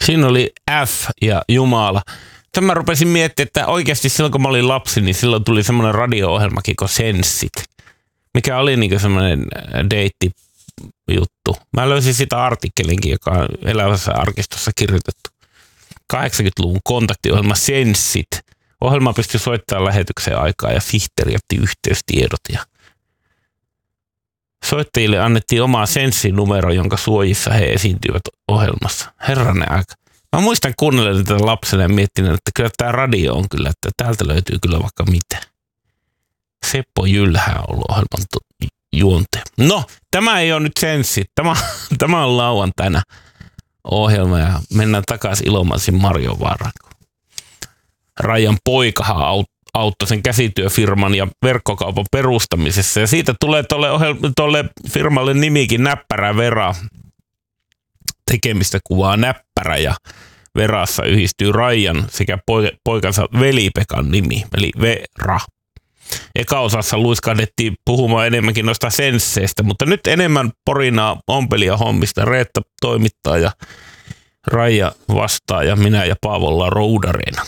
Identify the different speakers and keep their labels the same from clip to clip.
Speaker 1: Siinä oli F ja Jumala. Sitten mä rupesin miettimään, että oikeasti silloin kun mä olin lapsi, niin silloin tuli semmoinen radio-ohjelmakin kuin Senssit, mikä oli niinku semmoinen deittijuttu. Mä löysin sitä artikkelinkin, joka on Elävässä arkistossa kirjoitettu. 80-luvun kontaktiohjelma Senssit. Ohjelma pystyi soittamaan lähetyksen aikaa ja sihteeri otti yhteystiedot. Ja soittajille annettiin oma Senssi-numero, jonka suojissa he esiintyivät ohjelmassa. Herranen aika. Mä muistan kuunnella tätä lapsena ja miettinyt, että kyllä tämä radio on kyllä, että täältä löytyy kyllä vaikka mitä. Seppo Jylhä on ollut ohjelman juontaja. No, tämä ei ole nyt Senssi. Tämä on lauantaina ohjelma ja mennään takaisin Ilomantsin Marjovaaraan. Rajan poikahan auttoi sen käsityöfirman ja verkkokaupan perustamisessa ja siitä tulee tolle firmalle nimikin Näppärä Vera. Tekemistä kuvaa Näppärä ja Verassa yhdistyy Rajan sekä poikansa Veli-Pekan nimi, eli Vera. Eka osassa luiskahdettiin puhumaan enemmänkin noista sensseistä, mutta nyt enemmän porinaa ompelia hommista. Reetta toimittaa ja Raija vastaa ja minä ja Paavo ollaan roudareina.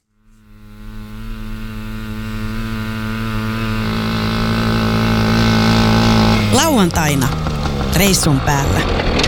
Speaker 2: Lauantaina reissun päällä.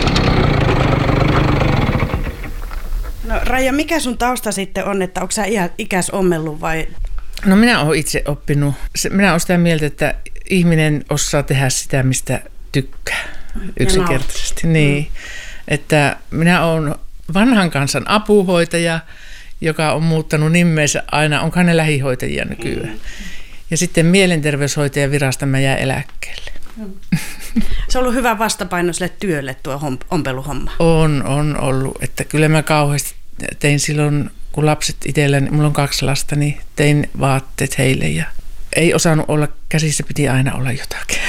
Speaker 2: No Raija, mikä sun tausta sitten on, että onko sä ikäs ommellut vai?
Speaker 3: No minä olen itse oppinut. Minä olen sitä mieltä, että ihminen osaa tehdä sitä, mistä tykkää yksinkertaisesti. Niin, että minä olen vanhan kansan apuhoitaja, joka on muuttanut nimeensä aina, onko ne lähihoitajia nykyään. Ja sitten mielenterveyshoitajan virasta mä jään eläkkeelle.
Speaker 2: Se on ollut hyvä vastapaino sille työlle tuo ompeluhomma.
Speaker 3: On ollut, että kyllä mä kauheasti tein silloin, kun lapset itselläni, mulla on 2 lasta, niin tein vaatteet heille ja ei osannut olla, käsissä piti aina olla jotakin.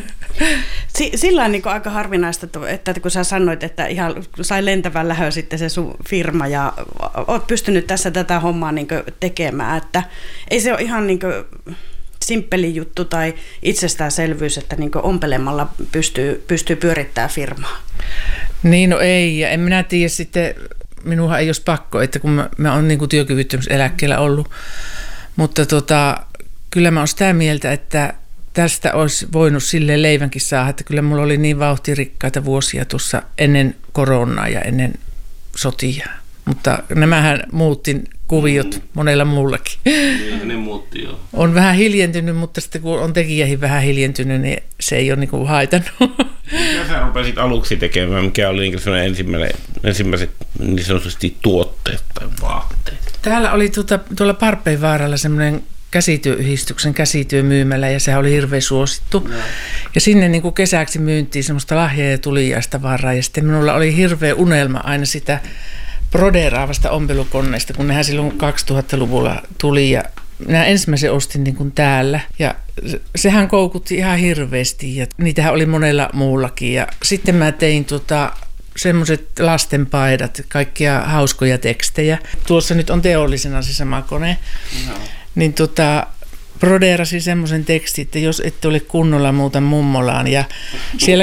Speaker 2: Sillä on niin aika harvinaista, että kun sä sanoit, että ihan sai lentävän lähö sitten se sun firma ja oot pystynyt tässä tätä hommaa niin tekemään, että ei se ole ihan niin simppeli juttu tai itsestäänselvyys, että niin ompelemalla pystyy pyörittämään firmaa.
Speaker 3: Niin, no ei, ja en minä tiedä sitten, minuhan ei olisi pakko, että kun mä oon niin työkyvyttömyyseläkkeellä ollut, mutta kyllä mä oon sitä mieltä, että tästä olisi voinut silleen leivänkin saada, että kyllä mulla oli niin vauhtirikkaita vuosia tuossa ennen koronaa ja ennen sotia. Mutta nämähän muutti kuviot monella muullakin.
Speaker 1: Niin, ne muutti jo.
Speaker 3: On vähän hiljentynyt, mutta sitten kun on tekijäkin vähän hiljentynyt, niin se ei ole niin haitannut.
Speaker 1: Mitä sä rupesit aluksi tekemään? Mikä oli ensimmäiset niin sanotusti tuotteet tai vaatteet?
Speaker 3: Täällä oli tuolla Parpeinvaaralla semmoinen käsityöyhdistyksen käsityömyymälä ja sehän oli hirveän suosittu. No. Ja sinne niin kuin kesäksi myyntiin semmoista lahja- ja tuliaista varaa ja sitten minulla oli hirveä unelma aina sitä broderaavasta ompelukoneesta, kun nehän silloin 2000-luvulla tuli ja minä ensimmäisen ostin niin kuin täällä ja sehän koukutti ihan hirveästi ja niitähän oli monella muullakin ja sitten mä tein semmoiset lastenpaidat, kaikkia hauskoja tekstejä. Tuossa nyt on teollisena se sama kone. No. Niin brodeerasin semmoisen tekstin, että jos ette ole kunnolla muuta mummolaan. Ja siellä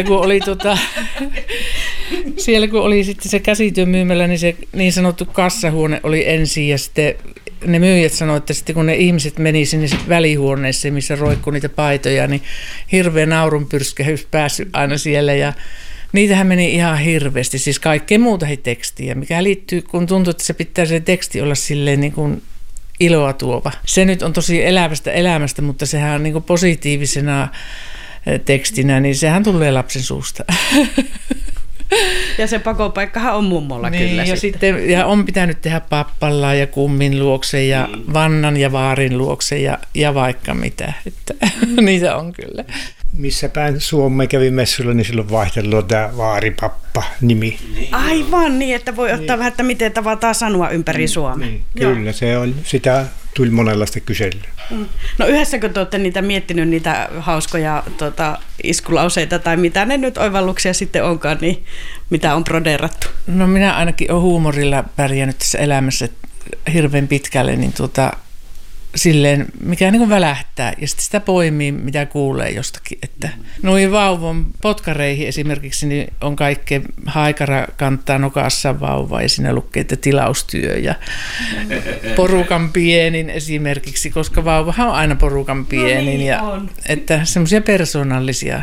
Speaker 3: kun oli sitten se käsityömyymälä, niin se niin sanottu kassahuone oli ensin ja sitten ne myyjät sanoivat, että sitten kun ne ihmiset meni sinne välihuoneeseen, missä roikkui niitä paitoja, niin hirveä naurunpyrskähys päässyt aina siellä ja niitähän meni ihan hirveästi, siis kaikkea muutakin tekstiä, mikä liittyy, kun tuntuu, että se pitää se teksti olla silleen niin kuin iloa tuova. Se nyt on tosi elävästä elämästä, mutta sehän on niin kuin positiivisena tekstinä, niin sehän tulee lapsen suusta.
Speaker 2: Ja se pakopaikkahan on mummolla
Speaker 3: niin,
Speaker 2: kyllä
Speaker 3: ja sitten. Ja on pitänyt tehdä pappalaa ja kummin luokse ja vannan ja vaarin luokse ja vaikka mitä. Että, niitä on kyllä.
Speaker 4: Missä päin Suomeen kävi messuilla, niin silloin vaihtelua tämä vaaripappa-nimi.
Speaker 2: Aivan niin, että voi ottaa vähän, että miten tavataan sanoa ympäri Suomea.
Speaker 4: Niin, kyllä, se on, sitä tuli monenlaista kyselyä.
Speaker 2: No yhdessäkö te olette miettinyt niitä hauskoja iskulauseita tai mitä ne nyt oivalluksia sitten onkaan, niin mitä on brodeerattu?
Speaker 3: No minä ainakin olen huumorilla pärjännyt tässä elämässä hirveän pitkälle, niin silleen, mikä niin kuin välähtää ja sitten sitä poimii, mitä kuulee jostakin. Että noihin vauvan potkareihin esimerkiksi niin on kaikkea, haikara kantaa nokassa vauvaa ja siinä lukee, että tilaustyö ja porukan pienin esimerkiksi, koska vauvahan on aina porukan pienin.
Speaker 2: No niin,
Speaker 3: ja
Speaker 2: on.
Speaker 3: että semmoisia persoonallisia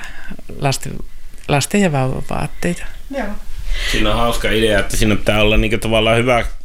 Speaker 3: lasten ja vauvan vaatteita.
Speaker 2: Joo.
Speaker 1: Siinä on hauska idea, että siinä pitää olla niinku tavallaan hyvä